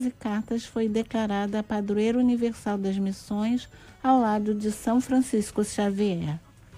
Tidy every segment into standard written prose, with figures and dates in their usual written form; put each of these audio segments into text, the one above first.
cartas foi declarada padroeira universal das missões ao lado de São Francisco Xavier.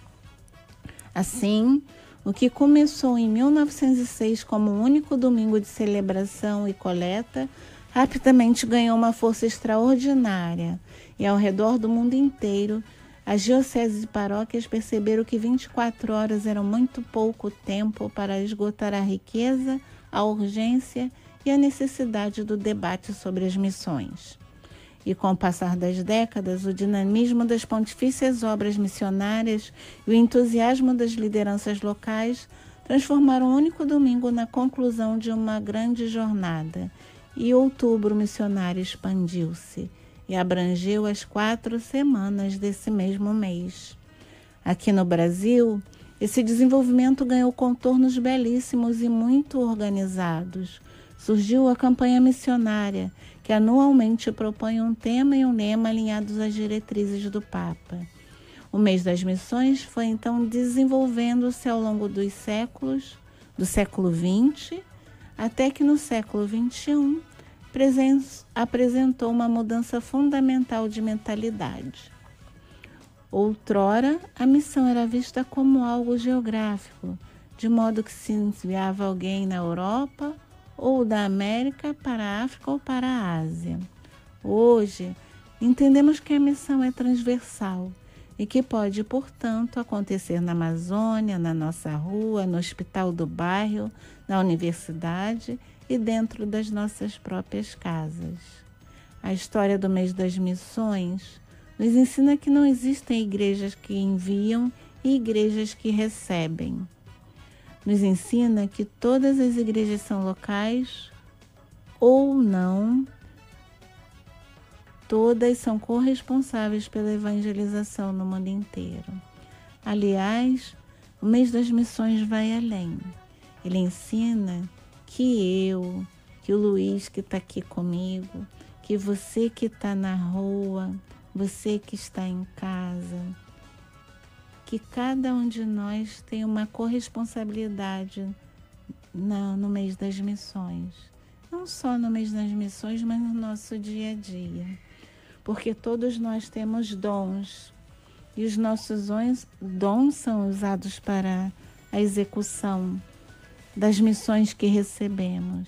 Assim, o que começou em 1906 como um único domingo de celebração e coleta, rapidamente ganhou uma força extraordinária e ao redor do mundo inteiro, as dioceses e paróquias perceberam que 24 horas eram muito pouco tempo para esgotar a riqueza, a urgência e a necessidade do debate sobre as missões. E com o passar das décadas, o dinamismo das pontifícias obras missionárias e o entusiasmo das lideranças locais transformaram um único domingo na conclusão de uma grande jornada. E outubro missionário expandiu-se e abrangeu as 4 semanas desse mesmo mês. Aqui no Brasil, esse desenvolvimento ganhou contornos belíssimos e muito organizados. Surgiu a campanha missionária, que anualmente propõe um tema e um lema alinhados às diretrizes do Papa. O mês das missões foi então desenvolvendo-se ao longo dos séculos, do século XX, até que no século XXI apresentou uma mudança fundamental de mentalidade. Outrora, a missão era vista como algo geográfico, de modo que se enviava alguém na Europa ou da América para a África ou para a Ásia. Hoje, entendemos que a missão é transversal e que pode, portanto, acontecer na Amazônia, na nossa rua, no hospital do bairro, na universidade e dentro das nossas próprias casas. A história do mês das missões nos ensina que não existem igrejas que enviam e igrejas que recebem. Nos ensina que todas as igrejas são locais ou não, todas são corresponsáveis pela evangelização no mundo inteiro. Aliás, o mês das missões vai além. Ele ensina que o Luiz que está aqui comigo, que você que está na rua, você que está em casa, que cada um de nós tem uma corresponsabilidade no mês das missões. Não só no mês das missões, mas no nosso dia a dia. Porque todos nós temos dons. E os nossos dons são usados para a execução das missões que recebemos.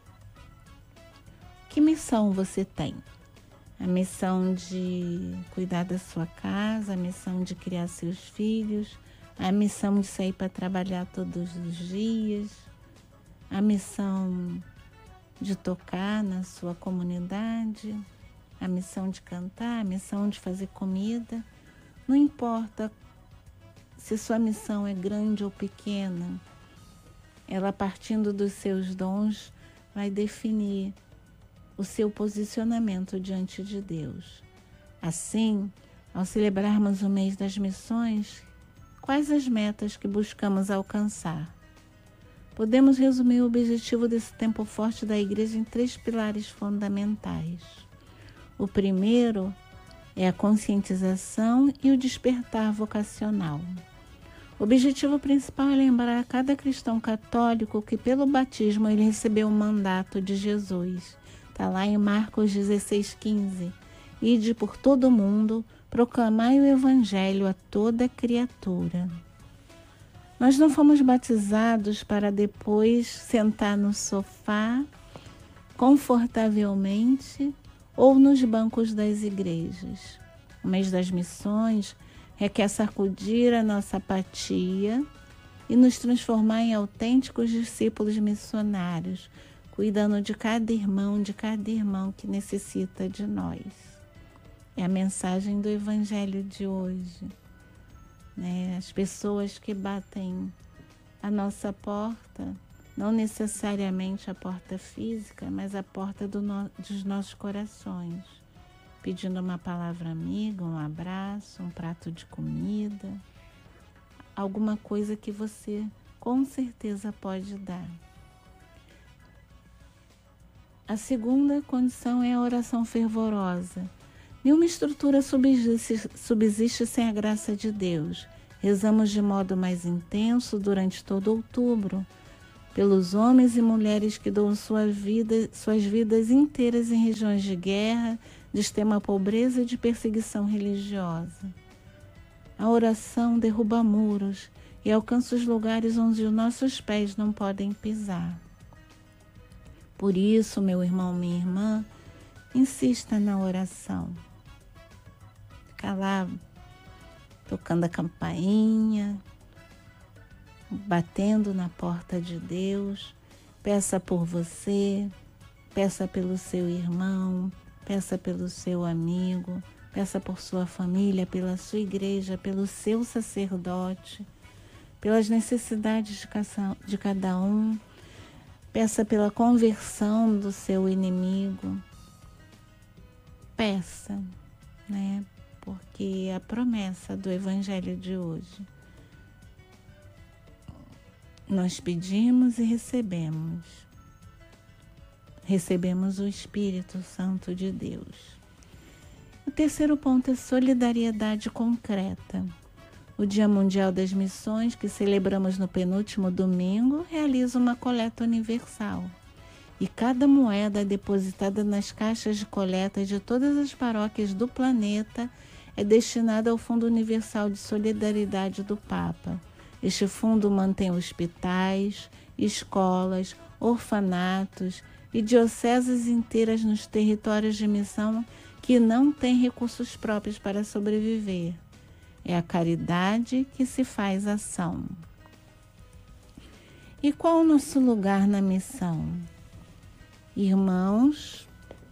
Que missão você tem? A missão de cuidar da sua casa, a missão de criar seus filhos, a missão de sair para trabalhar todos os dias, a missão de tocar na sua comunidade, a missão de cantar, a missão de fazer comida. Não importa se sua missão é grande ou pequena, ela, partindo dos seus dons, vai definir o seu posicionamento diante de Deus. Assim, ao celebrarmos o mês das missões, quais as metas que buscamos alcançar? Podemos resumir o objetivo desse tempo forte da Igreja em 3 pilares fundamentais. O primeiro é a conscientização e o despertar vocacional. O objetivo principal é lembrar a cada cristão católico que pelo batismo ele recebeu o mandato de Jesus. Está lá em Marcos 16,15. Ide por todo o mundo, proclamai o Evangelho a toda criatura. Nós não fomos batizados para depois sentar no sofá, confortavelmente, ou nos bancos das igrejas. O mês das missões requer sacudir a nossa apatia e nos transformar em autênticos discípulos missionários, cuidando de cada irmão que necessita de nós. É a mensagem do Evangelho de hoje. As pessoas que batem a nossa porta, não necessariamente a porta física, mas a porta dos nossos corações, pedindo uma palavra amiga, um abraço, um prato de comida, alguma coisa que você com certeza pode dar. A segunda condição é a oração fervorosa. Nenhuma estrutura subsiste sem a graça de Deus. Rezamos de modo mais intenso durante todo outubro, pelos homens e mulheres que doam suas vidas inteiras em regiões de guerra, de extrema pobreza e de perseguição religiosa. A oração derruba muros e alcança os lugares onde os nossos pés não podem pisar. Por isso, meu irmão, minha irmã, insista na oração. Fica lá tocando a campainha, batendo na porta de Deus. Peça por você, peça pelo seu irmão, peça pelo seu amigo, peça por sua família, pela sua igreja, pelo seu sacerdote, pelas necessidades de cada um. Peça pela conversão do seu inimigo. Peça, né? Porque a promessa do Evangelho de hoje, nós pedimos e recebemos. Recebemos o Espírito Santo de Deus. O terceiro ponto é solidariedade concreta. O Dia Mundial das Missões, que celebramos no penúltimo domingo, realiza uma coleta universal. E cada moeda depositada nas caixas de coleta de todas as paróquias do planeta é destinada ao Fundo Universal de Solidariedade do Papa. Este fundo mantém hospitais, escolas, orfanatos e dioceses inteiras nos territórios de missão que não têm recursos próprios para sobreviver. É a caridade que se faz ação. E qual o nosso lugar na missão? Irmãos,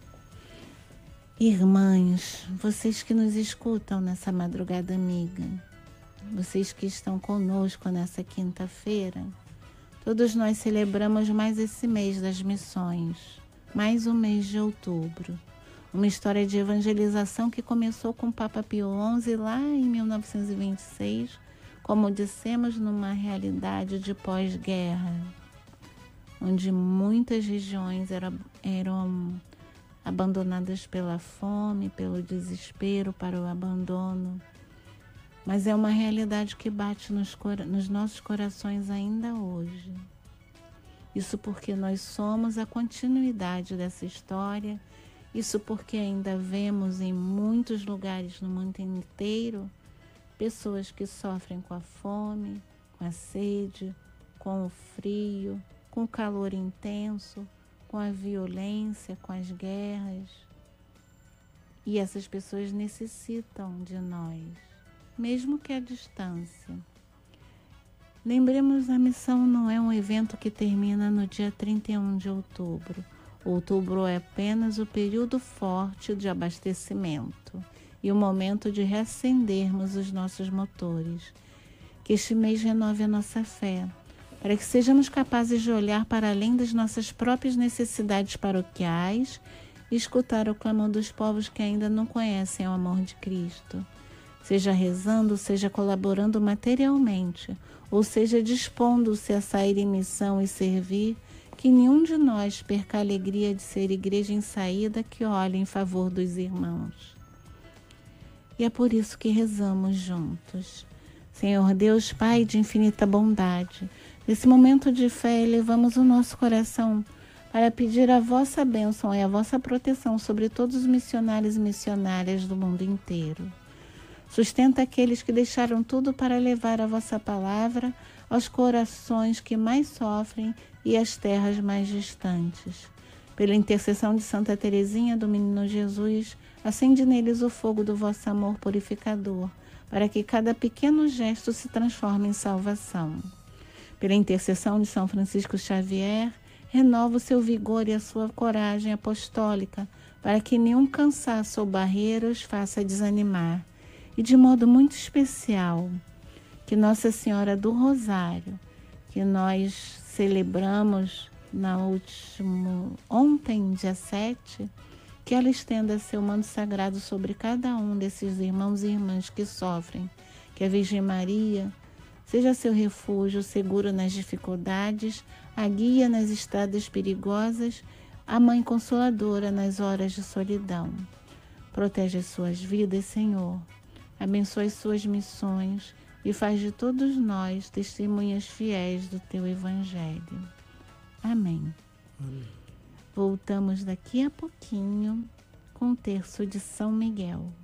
irmãs, vocês que nos escutam nessa madrugada amiga, vocês que estão conosco nessa quinta-feira, todos nós celebramos mais esse mês das missões, mais o mês de outubro. Uma história de evangelização que começou com o Papa Pio XI lá em 1926, como dissemos, numa realidade de pós-guerra, onde muitas regiões eram abandonadas pela fome, pelo desespero, para o abandono. Mas é uma realidade que bate nos nossos corações ainda hoje. Isso porque nós somos a continuidade dessa história. Isso porque ainda vemos em muitos lugares no mundo inteiro pessoas que sofrem com a fome, com a sede, com o frio, com o calor intenso, com a violência, com as guerras. E essas pessoas necessitam de nós, mesmo que à distância. Lembremos, a missão não é um evento que termina no dia 31 de outubro. Outubro é apenas o período forte de abastecimento e o momento de reacendermos os nossos motores. Que este mês renove a nossa fé, para que sejamos capazes de olhar para além das nossas próprias necessidades paroquiais e escutar o clamor dos povos que ainda não conhecem o amor de Cristo. Seja rezando, seja colaborando materialmente, ou seja dispondo-se a sair em missão e servir, que nenhum de nós perca a alegria de ser igreja em saída que olha em favor dos irmãos. E é por isso que rezamos juntos. Senhor Deus, Pai de infinita bondade, nesse momento de fé elevamos o nosso coração para pedir a vossa bênção e a vossa proteção sobre todos os missionários e missionárias do mundo inteiro. Sustenta aqueles que deixaram tudo para levar a vossa palavra aos corações que mais sofrem e às terras mais distantes. Pela intercessão de Santa Teresinha do Menino Jesus, acende neles o fogo do vosso amor purificador, para que cada pequeno gesto se transforme em salvação. Pela intercessão de São Francisco Xavier, renova o seu vigor e a sua coragem apostólica, para que nenhum cansaço ou barreira os faça desanimar. E de modo muito especial, que Nossa Senhora do Rosário, que nós celebramos ontem, dia 7, que ela estenda seu manto sagrado sobre cada um desses irmãos e irmãs que sofrem, que a Virgem Maria seja seu refúgio seguro nas dificuldades, a guia nas estradas perigosas, a Mãe Consoladora nas horas de solidão. Protege as suas vidas, Senhor. Abençoe suas missões e faz de todos nós testemunhas fiéis do teu Evangelho. Amém. Amém. Voltamos daqui a pouquinho com o terço de São Miguel.